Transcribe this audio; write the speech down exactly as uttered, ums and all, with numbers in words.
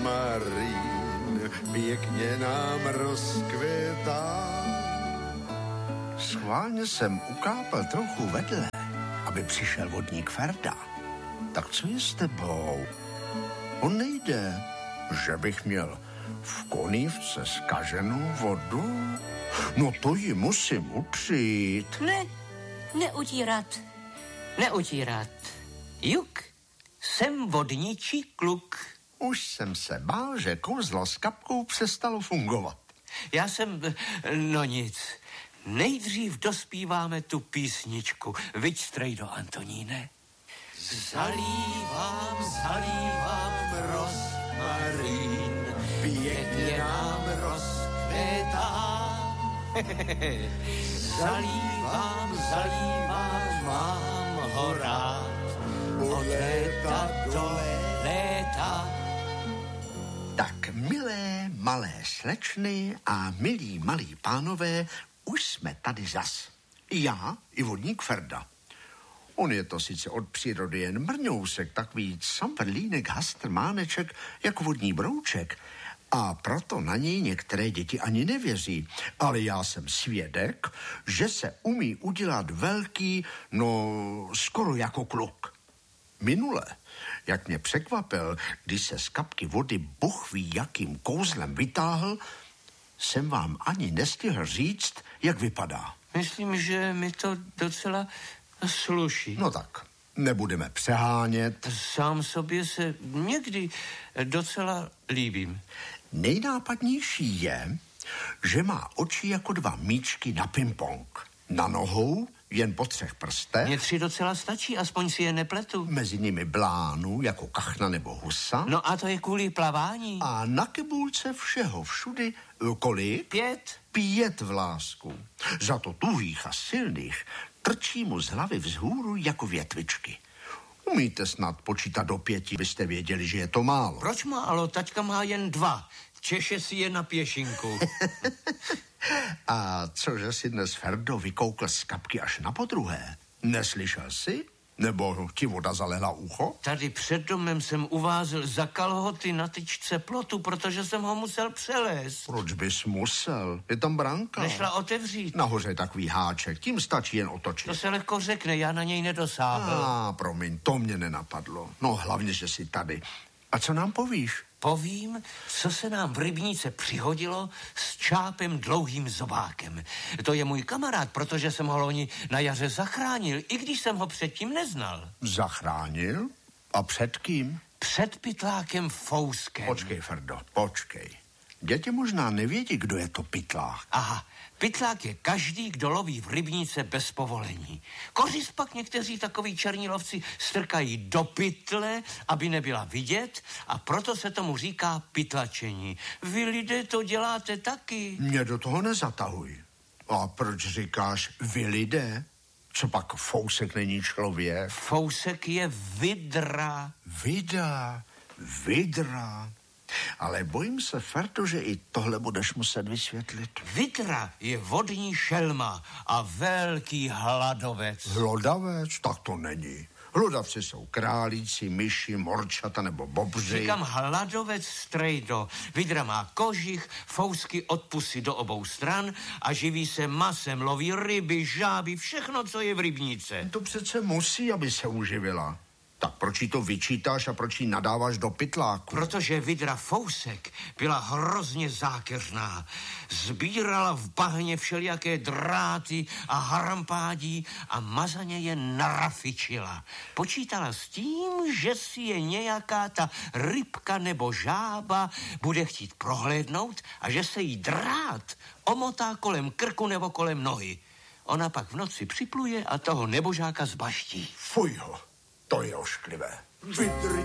rosmarín pěkně nám rozkvětá. Schválně jsem ukápal trochu vedle, aby přišel vodník Ferda. Tak co je s tebou? On nejde, že bych měl v konívce zkaženou vodu? No to ji musím utřít. Ne, neutírat. Neutírat. Juk, jsem vodničí kluk. Už jsem se bál, že kouzlo s kapkou přestalo fungovat. Já jsem, no nic. Nejdřív dospíváme tu písničku. Viď, strejdo Antoníne? Zalívám, zalívám rosmarín, pěkně nám rozkvětá. Zalívám, zalívám, mám ho rád, od léta do léta. Tak, milé malé slečny a milí malí pánové, už jsme tady zas. Já i vodník Ferda. On je to sice od přírody jen mrňousek, takový samperlínek, hastrmáneček, jako vodní brouček. A proto na něj některé děti ani nevěří. Ale já jsem svědek, že se umí udělat velký, no skoro jako kluk. Minule, jak mě překvapil, když se z kapky vody Bůh ví jakým kouzlem vytáhl, jsem vám ani nestihl říct, jak vypadá. Myslím, že mi to docela sluší. No tak, nebudeme přehánět. Sám sobě se někdy docela líbím. Nejnápadnější je, že má oči jako dva míčky na ping-pong. Na nohou jen po třech prstech. Mně tři docela stačí, aspoň si je nepletu. Mezi nimi blánu, jako kachna nebo husa. No a to je kvůli plavání. A na kebulce všeho všudy, kolik? Pět. Pět vlásků. Za to tuhých a silných trčí mu z hlavy vzhůru jako větvičky. Umíte snad počítat do pěti, byste věděli, že je to málo. Proč málo? Taťka má jen dva. Češe si je na pěšinku. A cože si dnes Ferdo vykoukl z kapky až na podruhé? Neslyšel jsi? Nebo ti voda zalehla ucho? Tady před domem jsem uvázl za kalhoty na tyčce plotu, protože jsem ho musel přelézt. Proč bys musel? Je tam branka. Nešla otevřít. Nahoře je takový háček, tím stačí jen otočit. To se lehko řekne, já na něj nedosáhl. A, promiň, to mě nenapadlo. No hlavně, že jsi tady. A co nám povíš? Povím, co se nám v rybníce přihodilo s Čápem Dlouhým Zobákem. To je můj kamarád, protože jsem ho loni na jaře zachránil, i když jsem ho předtím neznal. Zachránil? A před kým? Před pytlákem Fouskem. Počkej, Ferdo, počkej. Děti možná nevědí, kdo je to pytlák. Aha, pytlák je každý, kdo loví v rybníce bez povolení. Kořist pak někteří takoví černí lovci strkají do pytle, aby nebyla vidět, a proto se tomu říká pytlačení. Vy lidé to děláte taky. Mě do toho nezatahuj. A proč říkáš vy lidé? Co pak Fousek není člověk? Fousek je vidra. Vida, vidra. Ale bojím se, Ferdo, že i tohle budeš muset vysvětlit. Vidra je vodní šelma a velký hladovec. Hlodavec? Tak to není. Hlodavci jsou králíci, myši, morčata nebo bobři. Říkám hladovec, strejdo. Vidra má kožich, fousky od pusy do obou stran a živí se masem, loví ryby, žáby, všechno, co je v rybníce. To přece musí, aby se uživila. Tak proč jí to vyčítáš a proč jí nadáváš do pytláku? Protože vidra Fousek byla hrozně zákeřná. Sbírala v bahně všelijaké dráty a harampádí a mazaně je narafičila. Počítala s tím, že si je nějaká ta rybka nebo žába bude chtít prohlédnout a že se jí drát omotá kolem krku nebo kolem nohy. Ona pak v noci připluje a toho nebožáka zbaští. Fuj ho. To je ošklivé. Vidry